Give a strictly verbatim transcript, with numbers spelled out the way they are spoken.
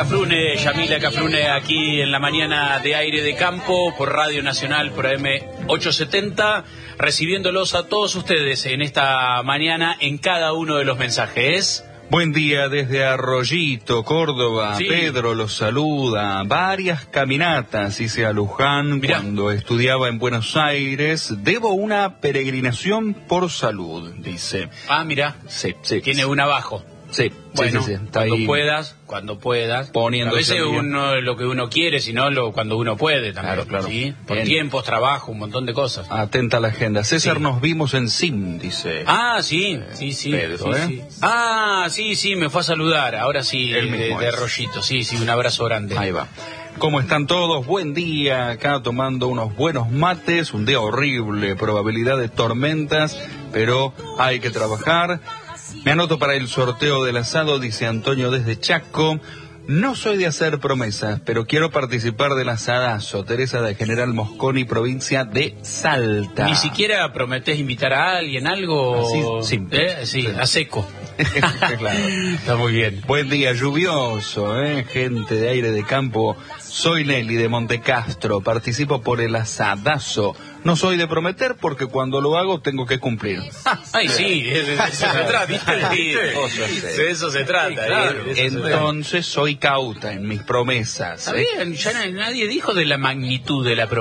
Cafrune, Yamila Cafrune, aquí en la mañana de Aire de Campo, por Radio Nacional, por A M ochocientos setenta, recibiéndolos a todos ustedes en esta mañana en cada uno de los mensajes. Buen día desde Arroyito, Córdoba. Sí. Pedro los saluda. Varias caminatas hice a Luján Mirá. cuando estudiaba en Buenos Aires. Debo una peregrinación por salud, dice. Ah, mira, Sí, sí. tiene un abajo. Sí, Bueno, sí, sí, sí. Está cuando ahí puedas, cuando puedas. poniéndose A veces al día. uno lo que uno quiere, sino lo, cuando uno puede también. Claro, claro. ¿Sí? Por Bien. tiempos, trabajo, un montón de cosas. Atenta a la agenda. César, Sí. nos vimos en Sim, dice. Ah, sí, sí, sí. Pedro, sí, ¿eh? sí. Ah, sí, sí, me fue a saludar. Ahora sí, Él de, mismo de es. Arroyito. Sí, sí, un abrazo grande. Ahí va. ¿Cómo están todos? Buen día, acá tomando unos buenos mates, un día horrible, probabilidad de tormentas, pero hay que trabajar. Me anoto para el sorteo del asado, dice Antonio desde Chaco. No soy de hacer promesas, pero quiero participar del asadazo. Teresa de General Mosconi, provincia de Salta. Ni siquiera prometés invitar a alguien, algo. Así, simple. ¿Eh? Sí, Sí. a seco. Claro. Está muy bien. Buen día, lluvioso, ¿eh? Gente de Aire de Campo. Soy Nelly de Montecastro, participo por el asadazo. No soy de prometer porque cuando lo hago tengo que cumplir. Ay, sí, de de eso se trata. Sí, de eso se trata. Claro. ¿eh? De eso se trata. Entonces soy cauta en mis promesas. Está ¿eh? bien, ya na- nadie dijo de la magnitud de la promesa.